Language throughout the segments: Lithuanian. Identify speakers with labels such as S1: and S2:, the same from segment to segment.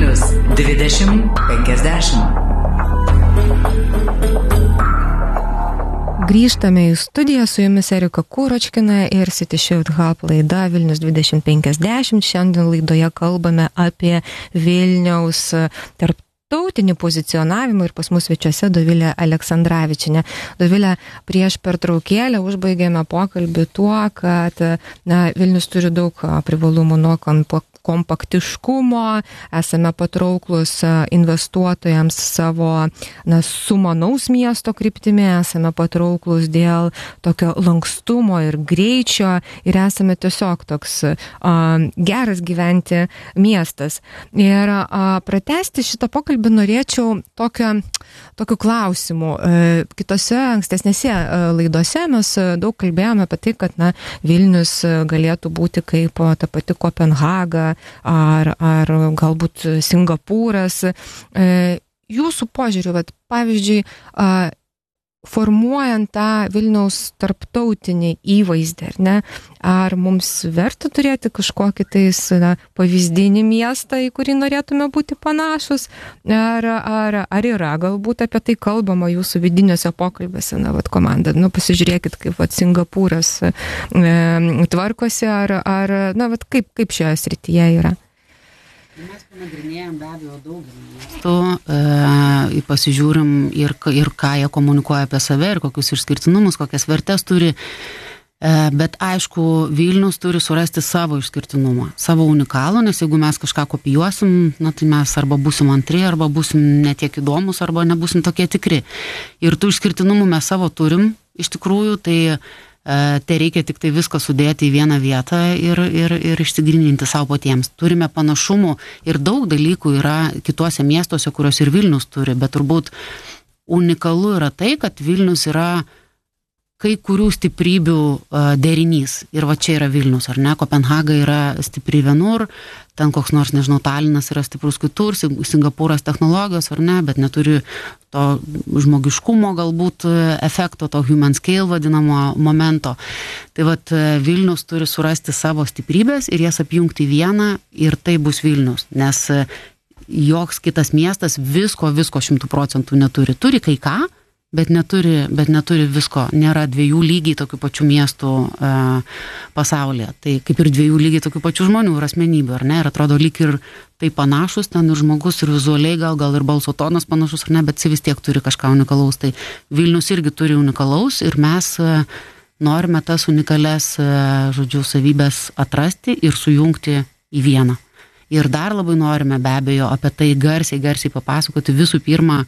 S1: Vilnius 2050.
S2: Grįžtame į studiją, su jumis Erika Kūročkina ir City Shift Hub laida Vilnius 2050. Šiandien laidoje kalbame apie Vilniaus tarptautinį pozicionavimą ir pas mus svečiuose Dovilė Aleksandravičienė. Dovilė, prieš pertraukėlę užbaigėme pokalbį tuo, kad Vilnius turi daug privalumų nuo kompaktiškumo, esame patrauklus investuotojams savo sumanaus miesto kryptimi, esame patrauklus dėl tokio lankstumo ir greičio ir esame tiesiog toks geras gyventi miestas. Ir pratęsti šitą pokalbį norėčiau tokiu klausimu. Kitose ankstesnėse laidose mes daug kalbėjome apie tai, kad Vilnius galėtų būti kaip ta pati Kopenhaga, ar galbūt Singapūras. Jūsų požiūriu, pavyzdžiui, formuojant tą Vilniaus tarptautinį įvaizdį, ar mums verta turėti kažkokį tais pavyzdinį miestą, į kurį norėtume būti panašus, ar yra galbūt apie tai kalbama jūsų vidiniuose pokalbiuose, komanda. Pasižiūrėkit, kaip Singapūras tvarkosi, kaip šioje srityje yra.
S3: Mes panagrinėjom be abejo daugelį miestų, pasižiūrim ir ką jie komunikuoja apie save ir kokius išskirtinumus, kokias vertes turi, bet aišku, Vilnius turi surasti savo išskirtinumą, savo unikalų, nes jeigu mes kažką kopijuosim, tai mes arba būsim antri, arba būsim netiek įdomus, arba nebūsim tokie tikri. Ir tų išskirtinumų mes savo turim, iš tikrųjų, tai reikia tik tai viską sudėti į vieną vietą ir išsigryninti savo patiems. Turime panašumų ir daug dalykų yra kituose miestuose, kurios ir Vilnius turi, bet turbūt unikalu yra tai, kad Vilnius yra kai kurių stiprybių derinys. Ir va čia yra Vilnius, ar ne? Kopenhaga yra stipri vienur, ten koks nors, nežinau, Talinas yra stiprus kitur, Singapūras technologijos, ar ne, bet neturi to žmogiškumo galbūt efekto, to human scale vadinamo momento. Tai vat Vilnius turi surasti savo stiprybės ir jas apjungti į vieną ir tai bus Vilnius, nes joks kitas miestas visko 100% neturi. Turi kai ką, bet neturi visko. Nėra dviejų lygiai tokių pačių miestų pasaulyje. Tai kaip ir dviejų lygiai tokių pačių žmonių ir asmenybių, ar ne? Ir atrodo lyg ir tai panašus, ten ir žmogus, ir vizualiai gal ir balso tonas panašus, ar ne? Bet jis vis tiek turi kažką unikalaus. Tai Vilnius irgi turi unikalaus ir mes norime tas unikalias, savybės atrasti ir sujungti į vieną. Ir dar labai norime be abejo apie tai garsiai papasakoti visų pirma,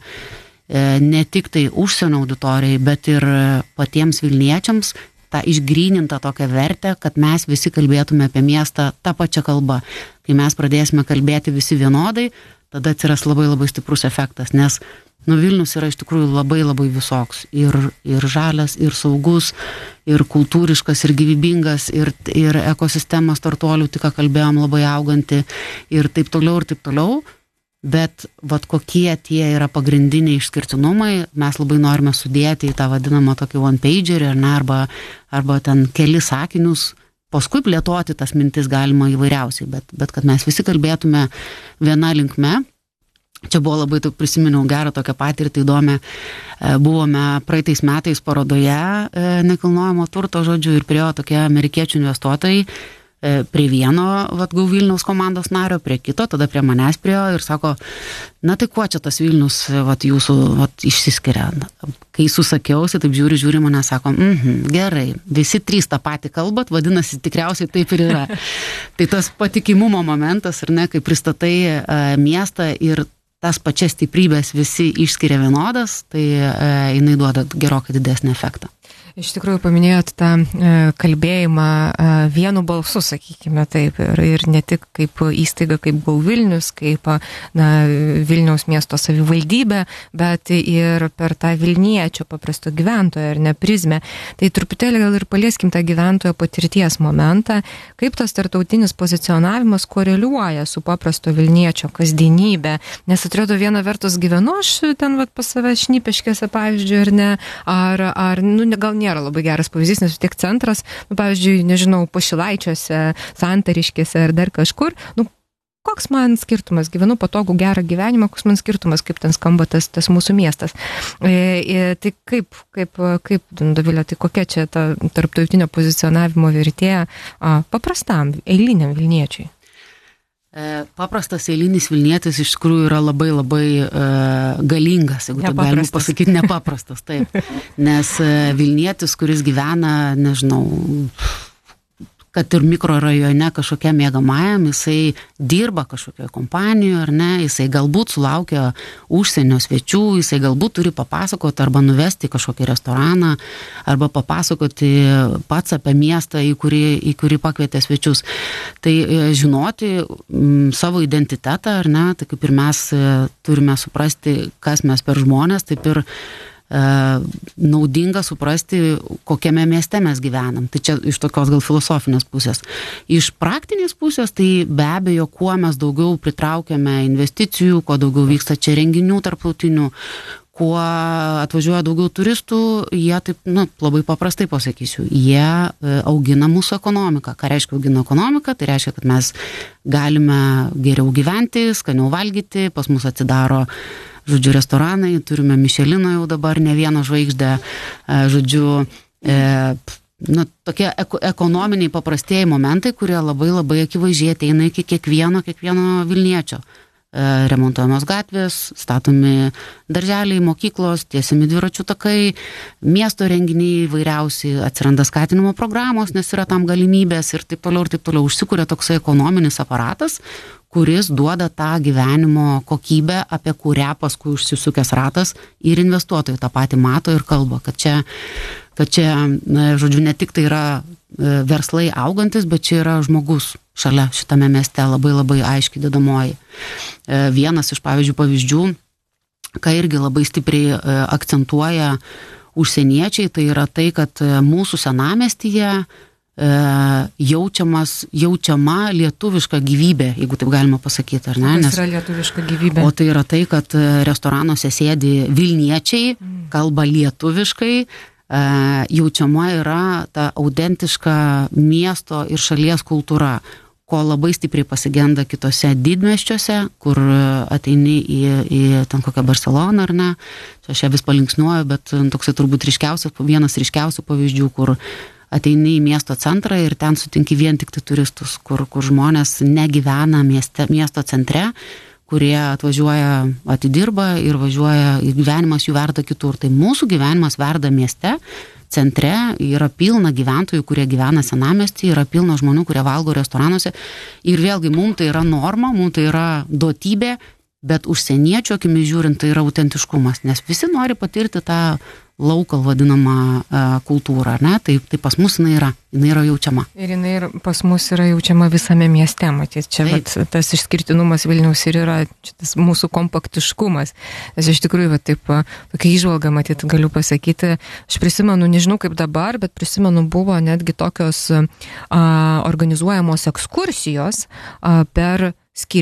S3: ne tik tai užsienio auditorijai, bet ir patiems vilniečiams tą išgrynintą tokią vertę, kad mes visi kalbėtume apie miestą tą pačią kalbą. Kai mes pradėsime kalbėti visi vienodai, tada atsiras labai labai stiprus efektas, nes Vilnius yra iš tikrųjų labai labai visoks. Ir žalias, ir saugus, ir kultūriškas, ir gyvybingas, ir ekosistemos startuolių, tik ką kalbėjom, labai auganti, ir taip toliau. Bet kokie tie yra pagrindiniai išskirtinumai, mes labai norime sudėti į tą vadinamą tokį one-pagerį, arba ten kelis sakinius, paskui plėtoti tas mintis galima įvairiausiai, bet kad mes visi kalbėtume viena linkme. Čia buvo labai, prisiminiau gerą tokią patirtį įdomią, buvome praeitais metais parodoje nekilnojamo turto, ir priėjo tokie amerikiečių investuotojai, prie vieno Go Vilniaus komandos nario, prie kito, tada prie manęs priėjo ir sako, tai kuo čia tas Vilnius jūsų išsiskiria. Kai susakiausi, taip žiūri mane, sako, gerai, visi trys tą patį kalbat, vadinasi, tikriausiai taip ir yra. Tai tas patikimumo momentas, ar ne, kai pristatai miestą ir tas pačias stiprybės visi išskiria vienodas, tai jinai duoda gerokai didesnį efektą.
S2: Iš tikrųjų paminėjot tą kalbėjimą vienu balsu, sakykime taip, ir ne tik kaip įstaiga, kaip Go Vilnius, kaip Vilniaus miesto savivaldybė, bet ir per tą Vilniečio paprasto gyventojo ar ne prizmę. Tai truputėlį gal ir palieskim tą gyventojo patirties momentą, kaip tas tarptautinis pozicionavimas koreliuoja su paprasto Vilniečio kasdienybė, nes atrodo viena vertus gyvenu aš ten pas save Šnipiškėse, pavyzdžiui, ar ne, ar gal nėra labai geras pavyzdys, nes tiek centras, pavyzdžiui, nežinau, Pašilaičiuose, Santariškėse ar dar kažkur, koks man skirtumas, gyvenu patogų gerą gyvenimą, koks man skirtumas, kaip ten skamba tas mūsų miestas. Tai kaip Dovilė, tai kokia čia ta tarptautinio pozicionavimo vertė paprastam, eiliniam Vilniečiui?
S3: Paprastas eilinis Vilnietis iš tikrųjų yra labai galingas, jeigu taip galima pasakyti, nepaprastas, taip. Nes Vilnietis, kuris gyvena, nežinau, kad ir mikrorajone kažkokia miegamajam, jisai dirba kažkokioje kompanijoje, ar ne, jisai galbūt sulaukia užsienio svečių, jisai galbūt turi papasakoti arba nuvesti kažkokį restoraną, arba papasakoti pats apie miestą, į kurį pakvietė svečius. Tai žinoti savo identitetą, ar ne, tai kaip ir mes turime suprasti, kas mes per žmonės, taip ir naudinga suprasti, kokiame mieste mes gyvenam. Tai čia iš tokios gal filosofinės pusės. Iš praktinės pusės, tai be abejo, kuo mes daugiau pritraukiame investicijų, kuo daugiau vyksta čia renginių tarptautinių, kuo atvažiuoja daugiau turistų, jie taip, labai paprastai pasakysiu, jie augina mūsų ekonomiką. Ką reiškia augina ekonomiką? Tai reiškia, kad mes galime geriau gyventi, skaniau valgyti, pas mus atsidaro restoranai, turime Mišeliną jau dabar, ne vieną žvaigždę, tokie ekonominiai paprastieji momentai, kurie labai akivaizdžiai ateina iki kiekvieno Vilniečio. Remontuojamos gatvės, statomi darželiai, mokyklos, tiesiami dviračių takai, miesto renginiai įvairiausi, atsiranda skatinimo programos, nes yra tam galimybės ir taip toliau užsikuria toksai ekonominis aparatas, kuris duoda tą gyvenimo kokybę, apie kurią paskui užsisukęs ratas ir investuotojai tą patį mato ir kalba, kad čia, ne tik tai yra verslai augantis, bet čia yra žmogus šalia šitame mieste labai aiškiai dedamoji. Vienas iš pavyzdžių, ką irgi labai stipriai akcentuoja užsieniečiai, tai yra tai, kad mūsų senamiestyje jaučiama lietuviška gyvybė, jeigu taip galima pasakyti, ar ne?
S2: Kas yra lietuviška gyvybė?
S3: O tai yra tai, kad restoranuose sėdi Vilniečiai, kalba lietuviškai, jaučiama yra ta autentiška miesto ir šalies kultūra, ko labai stipriai pasigenda kitose didmiesčiuose, kur ateini į ten kokią Barceloną, ar ne? Čia aš ją vis palinksniuoju, bet toksai turbūt vienas ryškiausių pavyzdžių, kur ateini į miesto centrą ir ten sutinki vien tik tai turistus, kur žmonės negyvena miesto centre, kurie atvažiuoja, atidirba ir važiuoja, gyvenimas jų verda kitur. Tai mūsų gyvenimas verda mieste, centre, yra pilna gyventojų, kurie gyvena senamiestyje, yra pilna žmonių, kurie valgo restoranuose. Ir vėlgi, mums tai yra norma, mums tai yra duotybė, bet užsieniečio akimis žiūrint tai yra autentiškumas, nes visi nori patirti tą local vadinamą kultūrą, ne? Tai pas mus jinai yra jaučiama.
S2: Ir jinai pas mus yra jaučiama visame mieste, matyt, čia tas išskirtinumas Vilniaus ir yra tas mūsų kompaktiškumas. Nes iš tikrųjų, tokia įžvalga, matyt, galiu pasakyti, aš prisimenu, nežinau kaip dabar, bet prisimenu, buvo netgi tokios organizuojamos ekskursijos per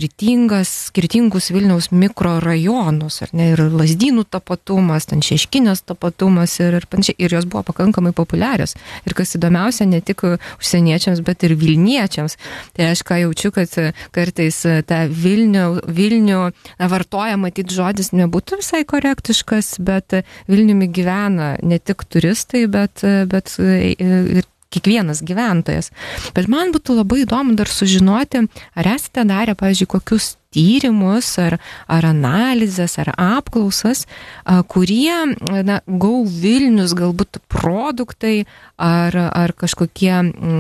S2: skirtingus Vilniaus mikrorajonus, ar ne, ir Lazdynų tapatumas, ten Šeškinės tapatumas ir panašiai, ir jos buvo pakankamai populiarios. Ir kas įdomiausia, ne tik užsieniečiams, bet ir Vilniečiams. Tai aš ką jaučiu, kad kartais tą Vilnių vartoja, matyt, žodis nebūtų visai korektiškas, bet Vilniumi gyvena ne tik turistai, bet ir kiekvienas gyventojas. Bet man būtų labai įdomu dar sužinoti, ar esate darę, pavyzdžiui, kokius tyrimus, ar analizės, ar apklausas, kurie, Go Vilnius galbūt produktai, ar kažkokie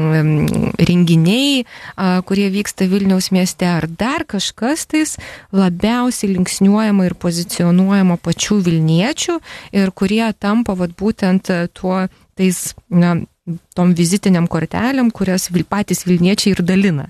S2: renginiai, kurie vyksta Vilniaus mieste, ar dar kažkas tais labiausiai linksniuojama ir pozicionuojama pačių Vilniečių ir kurie tampa būtent tom vizitiniam kortelėm, kurias patys Vilniečiai ir dalina.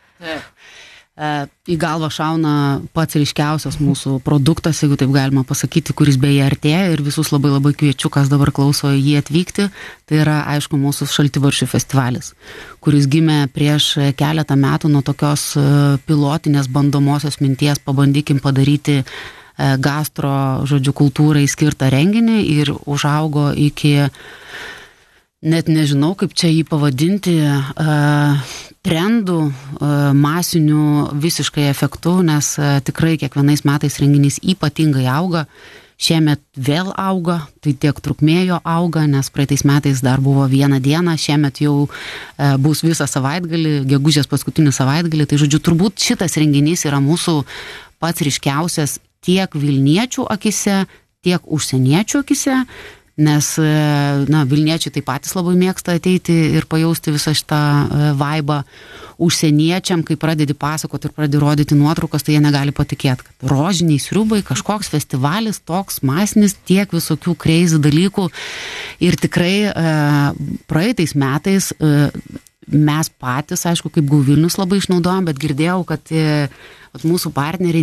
S3: Į galvą šauna pats ryškiausias mūsų produktas, jeigu taip galima pasakyti, kuris beje artėja ir visus labai kviečiu, kas dabar klauso jį atvykti. Tai yra, aišku, mūsų Šaltibarščių festivalis, kuris gimė prieš keletą metų nuo tokios pilotinės bandomosios minties, pabandykim padaryti gastro, kultūrai skirtą renginį ir užaugo iki, net nežinau, kaip čia jį pavadinti, trendų, masinių visiškai efektų, nes tikrai kiekvienais metais renginys ypatingai auga. Šiemet vėl auga, tai tiek trukmėjo auga, nes praeitais metais dar buvo 1 diena, šiemet jau bus visą savaitgalį, gegužės paskutinį savaitgalį. Tai žodžiu, turbūt šitas renginys yra mūsų pats ryškiausias tiek Vilniečių akise, tiek užsieniečių akise, nes Vilniečiai taip patys labai mėgsta ateiti ir pajausti visą šitą vaibą. Užsieniečiam, kai pradedi pasakoti ir pradedi rodyti nuotraukas, tai jie negali patikėti, kad rožiniai sriubai, kažkoks festivalis, toks masinis, tiek visokių crazy dalykų. Ir tikrai praeitais metais mes patys, aišku, kaip GO Vilnius labai išnaudojom, bet girdėjau, kad mūsų partneriai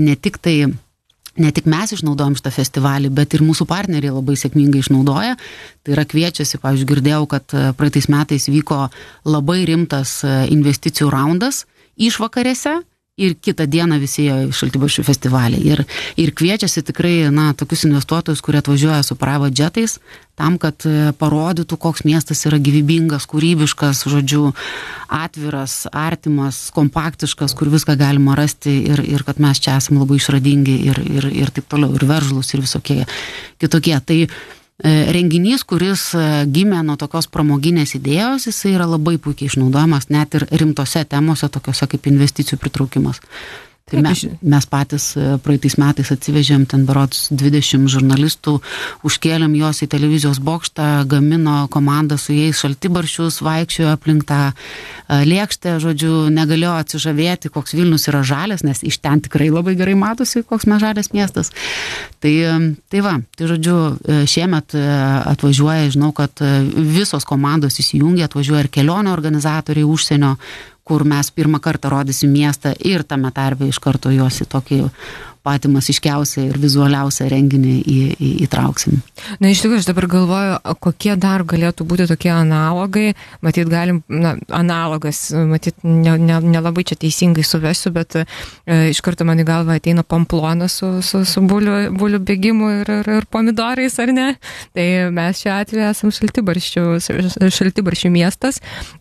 S3: ne tik mes išnaudojom šitą festivalį, bet ir mūsų partneriai labai sėkmingai išnaudoja. Tai yra kviečiasi, pavyzdžiui, girdėjau, kad praeitais metais vyko labai rimtas investicijų raundas išvakarėse ir kitą dieną visi į Šaltibarščių festivalį. Ir kviečiasi tikrai, tokius investuotojus, kurie atvažiuoja su private jetais, tam, kad parodytų, koks miestas yra gyvybingas, kūrybiškas, žodžiu, atviras, artimas, kompaktiškas, kur viską galima rasti ir kad mes čia esame labai išradingi ir taip toliau, ir veržlus, ir visokie kitokie. Tai renginys, kuris gimė nuo tokios pramoginės idėjos, jisai yra labai puikiai išnaudojamas net ir rimtose temose, tokiose kaip investicijų pritraukimas. Tai mes patys praeitais metais atsivežėm ten berods 20 žurnalistų, užkėlėm juos į televizijos bokštą, gamino komandą su jais Šaltibarščius, vaikščiojo aplink tą lėkštę, žodžiu, negalėjo atsižavėti, koks Vilnius yra žalias, nes iš ten tikrai labai gerai matosi, koks mes žalias miestas. Tai žodžiu, šiemet atvažiuoja, žinau, kad visos komandos įsijungia, atvažiuoja ir kelionių organizatoriai užsienio, kur mes pirmą kartą rodysim miestą ir tame tarpe iš karto juos į tokį patį masiškiausią ir vizualiausią renginį įtrauksim.
S2: Iš tikrųjų, aš dabar galvoju, kokie dar galėtų būti tokie analogai. Matyt, galim, analogas, matyt, nelabai čia teisingai suvesiu, bet iš karto man į galvą ateina Pamplona su bulių bėgimu ir pomidorais, ar ne? Tai mes šiuo atveju esam Šaltibarščių miestas.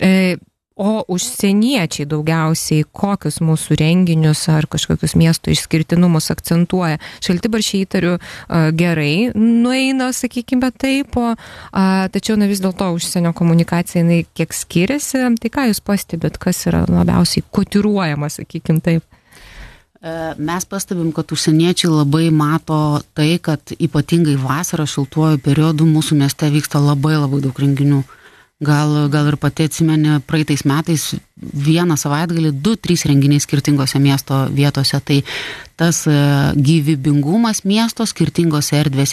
S2: O užsieniečiai daugiausiai kokius mūsų renginius ar kažkokius miestų išskirtinumus akcentuoja. Šaltibarščiai, įtariu, gerai nueina, sakykime taip, tačiau vis dėlto užsienio komunikacija jinai kiek skiriasi. Tai ką jūs pastebėt, kas yra labiausiai kotiruojama, sakykime taip?
S3: Mes pastebim, kad užsieniečiai labai mato tai, kad ypatingai vasarą šiltuoju periodu mūsų mieste vyksta labai daug renginių. Gal ir pati atsimeni, praeitais metais 1 savaitgalį 2-3 renginiai skirtingose miesto vietose, tai tas gyvybingumas miesto skirtingose erdvėse